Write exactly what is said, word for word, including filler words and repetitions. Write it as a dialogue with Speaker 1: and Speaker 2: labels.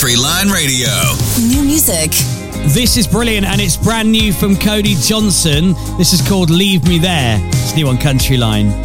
Speaker 1: Country Line Radio.
Speaker 2: New music.
Speaker 3: This is brilliant, and it's brand new from Cody Johnson. This is called Leave Me There. It's new on Country Line.